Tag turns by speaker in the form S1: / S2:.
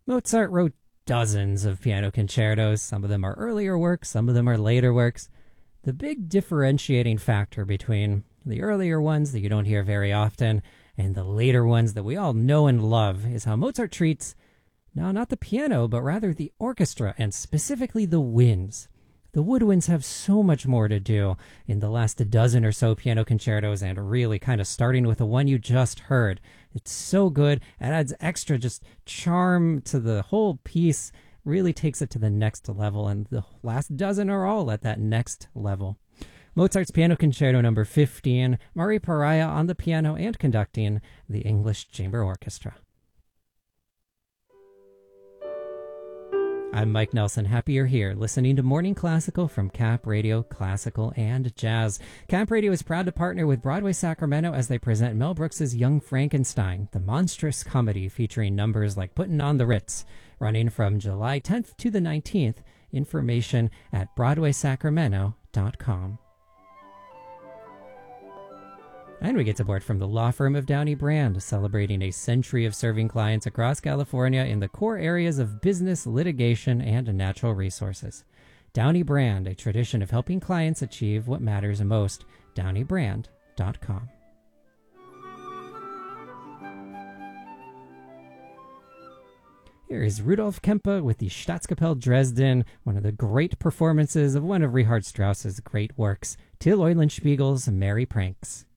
S1: Mozart wrote dozens of piano concertos. Some of them are earlier works, some of them are later works. The big differentiating factor between the earlier ones that you don't hear very often and the later ones that we all know and love is how Mozart treats, now not the piano, but rather the orchestra, and specifically the winds. The woodwinds have so much more to do in the last dozen or so piano concertos, and really kind of starting with the one you just heard. It's so good. It adds extra just charm to the whole piece, really takes it to the next level, and the last dozen are all at that next level. Mozart's Piano Concerto number 15, Murray Pariah on the piano and conducting the English Chamber Orchestra. I'm Mike Nelson. Happy you're here, listening to Morning Classical from Cap Radio Classical and Jazz. Cap Radio is proud to partner with Broadway Sacramento as they present Mel Brooks' Young Frankenstein, the monstrous comedy featuring numbers like Puttin' on the Ritz, running from July 10th to the 19th. Information at BroadwaySacramento.com. And we get support from the law firm of Downey Brand, celebrating a century of serving clients across California in the core areas of business, litigation, and natural resources. Downey Brand, a tradition of helping clients achieve what matters most. DowneyBrand.com. Here is Rudolf Kempe with the Staatskapelle Dresden, one of the great performances of one of Richard Strauss's great works, Till Eulenspiegel's Merry Pranks.